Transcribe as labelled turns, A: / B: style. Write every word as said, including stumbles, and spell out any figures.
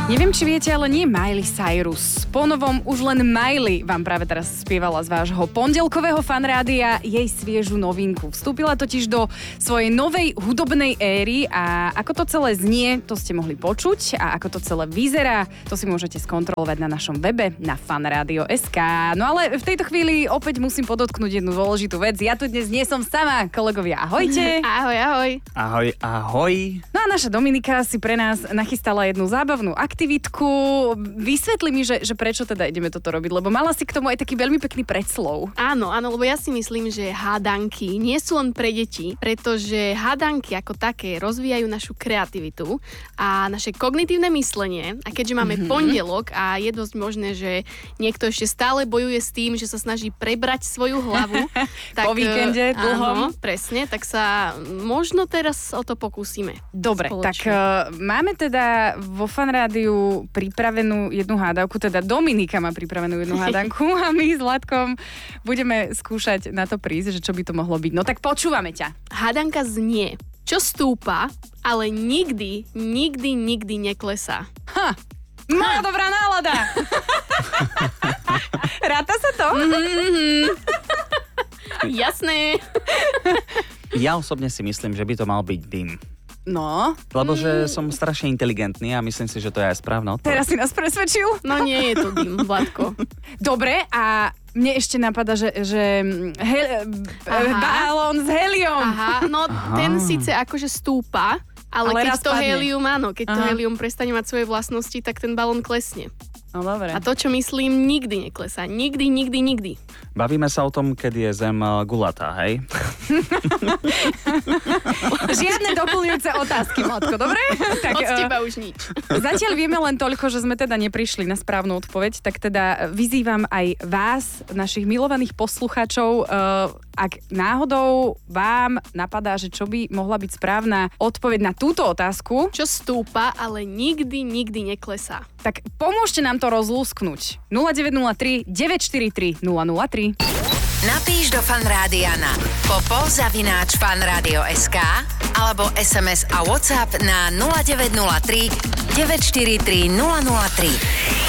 A: Neviem, či viete, ale nie Miley Cyrus. Po novom už len Miley vám práve teraz spievala z vášho pondelkového fanrádia jej sviežu novinku. Vstúpila totiž do svojej novej hudobnej éry a ako to celé znie, to ste mohli počuť a ako to celé vyzerá, to si môžete skontrolovať na našom webe na fanradio bodka es ká. No ale v tejto chvíli opäť musím podotknúť jednu dôležitú vec. Ja tu dnes nie som sama, kolegovia. Ahojte.
B: Ahoj, ahoj.
C: Ahoj, ahoj.
A: No a naša Dominika si pre nás nachystala jednu zábavnú aktivitku. Vysvetli mi, že, že prečo teda ideme toto robiť, lebo mala si k tomu aj taký veľmi pekný predslov.
B: Áno, áno, lebo ja si myslím, že hádanky nie sú len pre deti, pretože hádanky ako také rozvíjajú našu kreativitu a naše kognitívne myslenie. A keďže máme mm-hmm. pondelok a je dosť možné, že niekto ešte stále bojuje s tým, že sa snaží prebrať svoju hlavu. tak,
A: po víkende dlhom.
B: Áno, presne, tak sa možno teraz o to pokúsime.
A: Dobre,
B: spoločne.
A: tak uh, máme teda vo fanrádiu pripravenú jednu hádavku, teda Dominika má pripravenú jednu hádanku a my s Latkom budeme skúšať na to prísť, že čo by to mohlo byť. No tak počúvame ťa.
B: Hádanka znie, čo stúpa, ale nikdy, nikdy, nikdy neklesá.
A: Ha, moja dobrá nálada. Ráta sa to?
B: Mm-hmm. Jasné.
C: Ja osobne si myslím, že by to mal byť dym.
A: No.
C: Lebo že som strašne inteligentný a myslím si, že to je aj správna odpoveď.
A: Teraz si nás presvedčil?
B: No nie je to dym, Vladko.
A: Dobre, a mne ešte napadá, že, že hel, balón s heliom.
B: Aha, no
C: Aha.
B: ten síce akože stúpa, ale,
A: Ale
B: keď
A: raz
B: to
A: padne.
B: helium, áno, keď to
A: Aha.
B: helium prestane mať svoje vlastnosti, tak ten balón klesne.
A: No dobre.
B: A to, čo myslím, nikdy neklesá. Nikdy, nikdy, nikdy.
C: Bavíme sa o tom, kedy je zem uh, gulatá, hej?
A: Žiadne doplňujúce otázky, Matko, dobre? Tak,
B: Od
A: eh,
B: teba už nič.
A: Zatiaľ vieme len toľko, že sme teda neprišli na správnu odpoveď, tak teda vyzývam aj vás, našich milovaných poslucháčov, eh, ak náhodou vám napadá, že čo by mohla byť správna odpoveď na túto otázku,
B: Čo stúpa, ale nikdy, nikdy neklesá.
A: tak pomôžte nám to rozlúsknuť. nula deväť nula tri deväť štyri tri nula nula tri.
D: Napíš do Fanrádia na popo zavináč fanradio bodka es ká alebo es em es a WhatsApp na nula deväť nula tri deväť štyri tri nula nula tri.